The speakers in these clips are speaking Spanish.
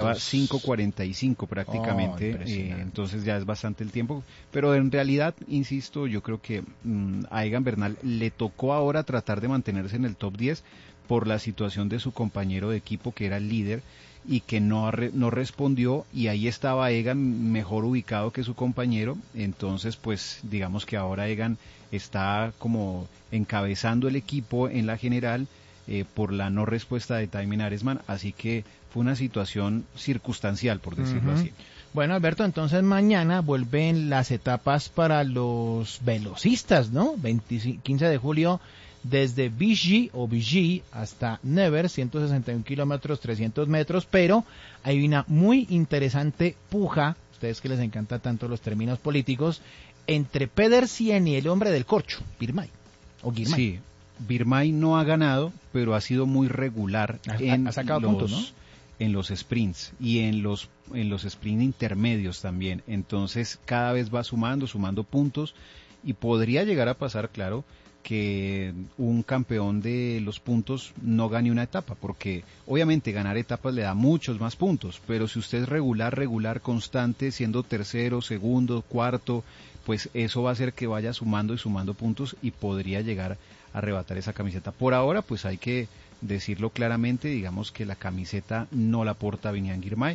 lleva 5:45 prácticamente, entonces ya es bastante el tiempo, pero en realidad, insisto, yo creo que a Egan Bernal le tocó ahora tratar de mantenerse en el top 10 por la situación de su compañero de equipo, que era el líder, y que no respondió, y ahí estaba Egan mejor ubicado que su compañero. Entonces pues digamos que ahora Egan está como encabezando el equipo en la general por la no respuesta de Thymen Arensman, así que fue una situación circunstancial, por decirlo así. Bueno, Alberto, entonces mañana vuelven las etapas para los velocistas, ¿no? 15 de julio desde Vichy hasta Nevers, 161 kilómetros, 300 metros, pero hay una muy interesante puja, ustedes que les encanta tanto los términos políticos, entre Pedersen y el hombre del corcho, Girmay. Sí, Girmay no ha ganado, pero ha sido muy regular ha sacado puntos, ¿no? En los sprints y en los sprints intermedios también. Entonces cada vez va sumando puntos, y podría llegar a pasar, claro, que un campeón de los puntos no gane una etapa, porque obviamente ganar etapas le da muchos más puntos, pero si usted es regular, constante, siendo tercero, segundo, cuarto, pues eso va a hacer que vaya sumando puntos y podría llegar a arrebatar esa camiseta. Por ahora, pues hay que decirlo claramente, digamos que la camiseta no la porta Biniam Girmay,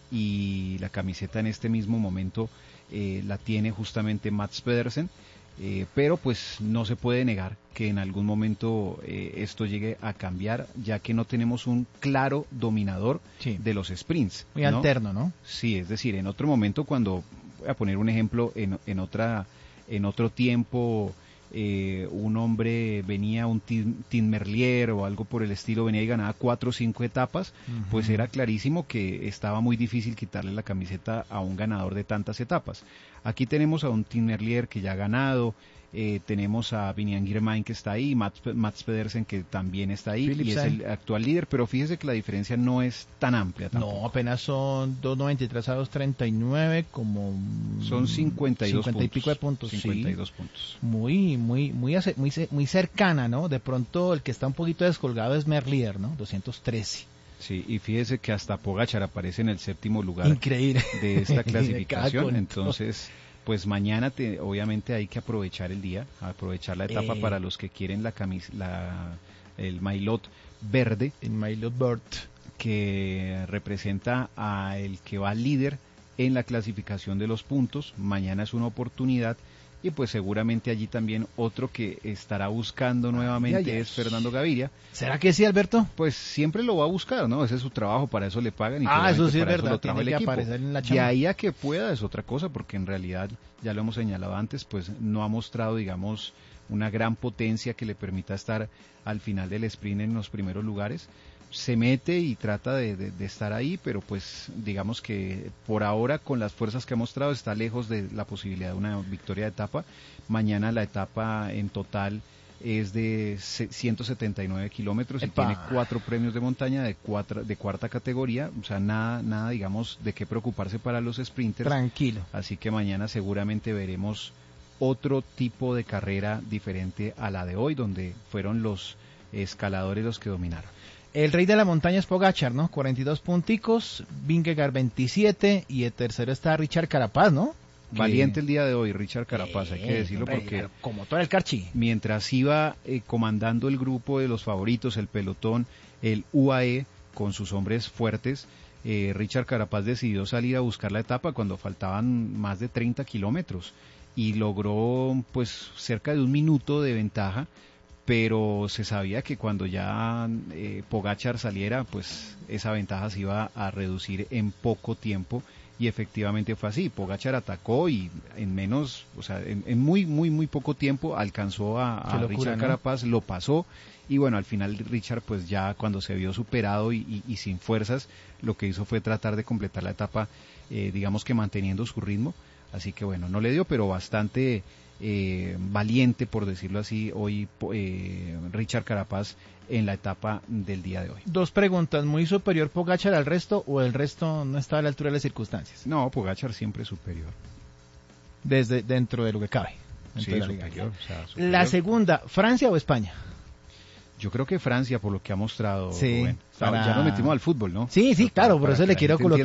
y la camiseta en este mismo momento la tiene justamente Mads Pedersen. Pero pues no se puede negar que en algún momento esto llegue a cambiar, ya que no tenemos un claro dominador de los sprints. Muy alterno, ¿no? Sí, es decir, en otro momento, cuando, voy a poner un ejemplo, en otro tiempo, un hombre venía, un Tim Merlier o algo por el estilo, venía y ganaba 4 o 5 etapas, pues era clarísimo que estaba muy difícil quitarle la camiseta a un ganador de tantas etapas. Aquí tenemos a un Tim Merlier que ya ha ganado, tenemos a Biniam Girmay que está ahí, Mads Pedersen que también está ahí, y es el actual líder, pero fíjese que la diferencia no es tan amplia tampoco. No, apenas son 2.93 a 2.39, como... Son 52 50 y pico de puntos. 52 puntos. Muy cercana, ¿no? De pronto el que está un poquito descolgado es Merlier, ¿no? 213. Sí, y fíjese que hasta Pogačar aparece en el 7º lugar. Increíble. De esta clasificación. Entonces, pues mañana obviamente hay que aprovechar el día, aprovechar la etapa para los que quieren el maillot verde. El maillot verde. Que representa a el que va líder en la clasificación de los puntos. Mañana es una oportunidad. Y pues seguramente allí también otro que estará buscando nuevamente es Fernando Gaviria. ¿Será que sí, Alberto? Pues siempre lo va a buscar, ¿no? Ese es su trabajo, para eso le pagan. Y eso sí es para verdad, eso lo trajo el equipo. En la de ahí a que pueda es otra cosa, porque en realidad, ya lo hemos señalado antes, pues no ha mostrado, digamos, una gran potencia que le permita estar al final del sprint en los primeros lugares. Se mete y trata de estar ahí, pero pues digamos que por ahora, con las fuerzas que ha mostrado, está lejos de la posibilidad de una victoria de etapa. Mañana la etapa en total es de 179 kilómetros y tiene 4 premios de montaña de cuarta categoría, o sea, nada digamos de qué preocuparse para los sprinters. Tranquilo. Así que mañana seguramente veremos otro tipo de carrera diferente a la de hoy, donde fueron los escaladores los que dominaron. El rey de la montaña es Pogačar, ¿no? 42 punticos, Vingegaard 27, y el tercero está Richard Carapaz, ¿no? Valiente el día de hoy, Richard Carapaz, hay que decirlo, porque como todo el Carchi. Mientras iba comandando el grupo de los favoritos, el pelotón, el UAE, con sus hombres fuertes, Richard Carapaz decidió salir a buscar la etapa cuando faltaban más de 30 kilómetros y logró pues cerca de 1 minuto de ventaja, pero se sabía que cuando ya Pogačar saliera, pues esa ventaja se iba a reducir en poco tiempo, y efectivamente fue así. Pogačar atacó y en menos, o sea, en muy poco tiempo alcanzó a Richard Carapaz, lo pasó, y bueno, al final Richard, pues ya cuando se vio superado y sin fuerzas, lo que hizo fue tratar de completar la etapa, digamos que manteniendo su ritmo. Así que bueno, no le dio, pero bastante valiente, por decirlo así, hoy Richard Carapaz en la etapa del día de hoy. 2 preguntas, ¿muy superior Pogačar al resto o el resto no está a la altura de las circunstancias? No, Pogačar siempre superior. Desde dentro de lo que cabe. Sí, superior. La segunda, ¿Francia o España? Yo creo que Francia, por lo que ha mostrado. Sí, Rubén. Ya nos metimos al fútbol, ¿no? Sí, claro, por eso le quiero colocar